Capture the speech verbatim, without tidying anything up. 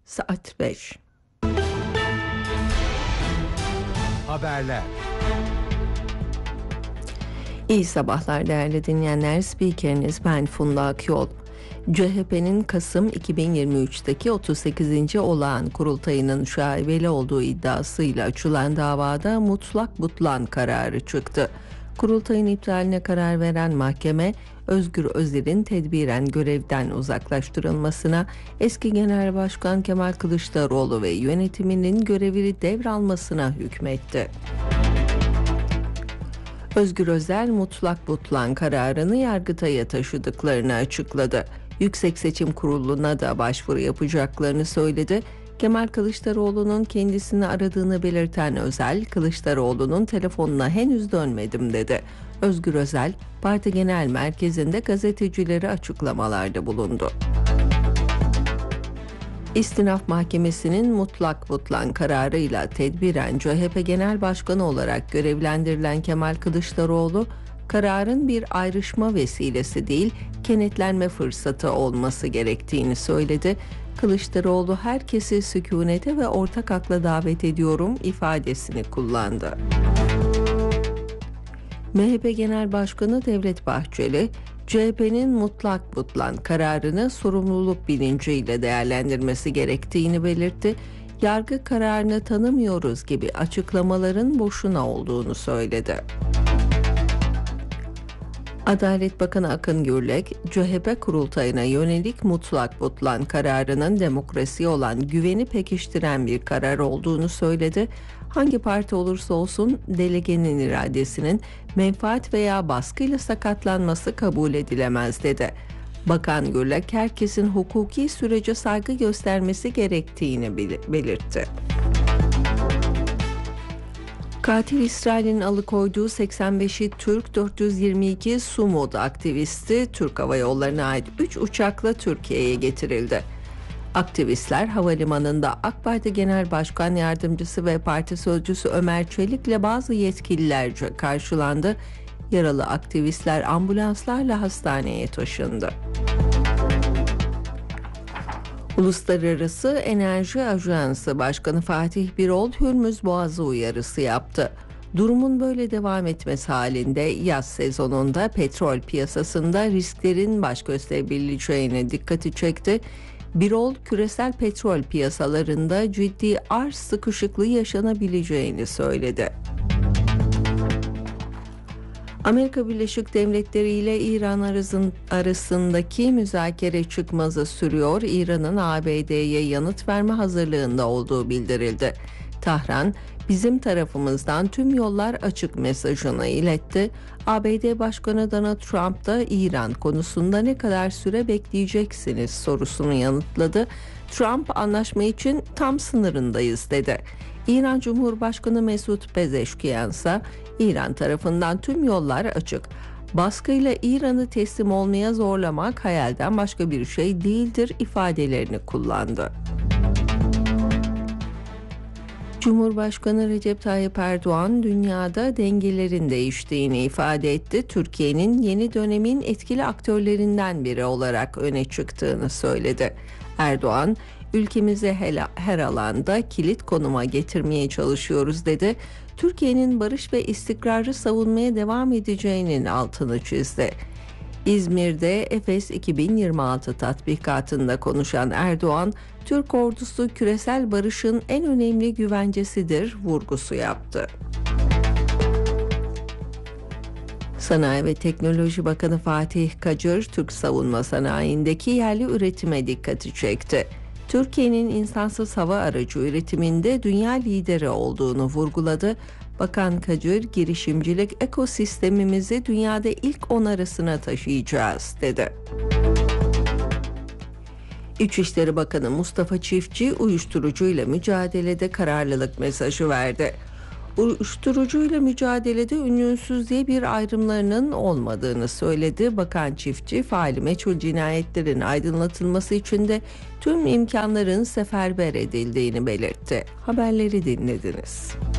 Saat beş. Haberler. İyi sabahlar değerli dinleyenler. Spikeriniz ben Funda Akyol. C H P'nin Kasım iki bin yirmi üçteki otuz sekizinci olağan kurultayının şaibeli olduğu iddiasıyla açılan davada mutlak butlan kararı çıktı. Kurultayın iptaline karar veren mahkeme, Özgür Özel'in tedbiren görevden uzaklaştırılmasına, eski Genel Başkan Kemal Kılıçdaroğlu ve yönetiminin görevini devralmasına hükmetti. Özgür Özel, mutlak butlan kararını Yargıtay'a taşıdıklarını açıkladı. Yüksek Seçim Kurulu'na da başvuru yapacaklarını söyledi. Kemal Kılıçdaroğlu'nun kendisini aradığını belirten Özel, Kılıçdaroğlu'nun telefonuna henüz dönmedim dedi. Özgür Özel, parti genel merkezinde gazetecilere açıklamalarda bulundu. İstinaf Mahkemesi'nin mutlak butlan kararıyla tedbiren C H P Genel Başkanı olarak görevlendirilen Kemal Kılıçdaroğlu, kararın bir ayrışma vesilesi değil, kenetlenme fırsatı olması gerektiğini söyledi. Kılıçdaroğlu, herkesi sükunete ve ortak akla davet ediyorum ifadesini kullandı. M H P Genel Başkanı Devlet Bahçeli, C H P'nin mutlak butlan kararını sorumluluk bilinciyle değerlendirmesi gerektiğini belirtti. Yargı kararını tanımıyoruz gibi açıklamaların boşuna olduğunu söyledi. Adalet Bakanı Akın Gürlek, C H P kurultayına yönelik mutlak butlan kararının demokrasiye olan güveni pekiştiren bir karar olduğunu söyledi. Hangi parti olursa olsun delegenin iradesinin menfaat veya baskıyla sakatlanması kabul edilemez dedi. Bakan Gürlek, herkesin hukuki sürece saygı göstermesi gerektiğini belirtti. Katil İsrail'in alıkoyduğu seksen beşi Türk dört yüz yirmi iki Sumud aktivisti Türk Hava Yolları'na ait üç uçakla Türkiye'ye getirildi. Aktivistler havalimanında AK Parti Genel Başkan Yardımcısı ve Parti Sözcüsü Ömer Çelik'le bazı yetkililerce karşılandı. Yaralı aktivistler ambulanslarla hastaneye taşındı. Uluslararası Enerji Ajansı Başkanı Fatih Birol, Hürmüz Boğazı uyarısı yaptı. Durumun böyle devam etmesi halinde yaz sezonunda petrol piyasasında risklerin baş gösterebileceğine dikkati çekti. Birol, küresel petrol piyasalarında ciddi arz sıkışıklığı yaşanabileceğini söyledi. Amerika Birleşik Devletleri ile İran arasındaki müzakere çıkmazı sürüyor. İran'ın A B D'ye yanıt verme hazırlığında olduğu bildirildi. Tahran, bizim tarafımızdan tüm yollar açık mesajını iletti. A B D Başkanı Donald Trump da İran konusunda ne kadar süre bekleyeceksiniz sorusunu yanıtladı. Trump, anlaşma için tam sınırındayız dedi. İran Cumhurbaşkanı Mesut Pezeşkiyan ise İran tarafından tüm yollar açık. Baskıyla İran'ı teslim olmaya zorlamak hayalden başka bir şey değildir ifadelerini kullandı. Cumhurbaşkanı Recep Tayyip Erdoğan, dünyada dengelerin değiştiğini ifade etti. Türkiye'nin yeni dönemin etkili aktörlerinden biri olarak öne çıktığını söyledi. Erdoğan, ülkemizi her alanda kilit konuma getirmeye çalışıyoruz dedi. Türkiye'nin barış ve istikrarı savunmaya devam edeceğinin altını çizdi. İzmir'de Efes iki bin yirmi altı tatbikatında konuşan Erdoğan, Türk ordusu küresel barışın en önemli güvencesidir vurgusu yaptı. Sanayi ve Teknoloji Bakanı Fatih Kacır, Türk savunma sanayindeki yerli üretime dikkati çekti. Türkiye'nin insansız hava aracı üretiminde dünya lideri olduğunu vurguladı. Bakan Kacır, girişimcilik ekosistemimizi dünyada ilk on arasına taşıyacağız dedi. İçişleri Bakanı Mustafa Çiftçi, uyuşturucuyla mücadelede kararlılık mesajı verdi. Uyuşturucuyla mücadelede ünlüsüz diye bir ayrımlarının olmadığını söyledi. Bakan Çiftçi, faili meçhul cinayetlerin aydınlatılması için de tüm imkanların seferber edildiğini belirtti. Haberleri dinlediniz.